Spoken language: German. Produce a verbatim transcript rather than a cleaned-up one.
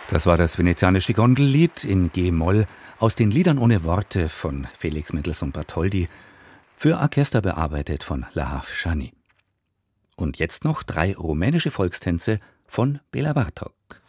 Das war das venezianische Gondellied in G-Moll aus den Liedern ohne Worte von Felix Mendelssohn Bartholdy, für Orchester bearbeitet von Lahav Shani. Und jetzt noch drei rumänische Volkstänze von Bela Bartok.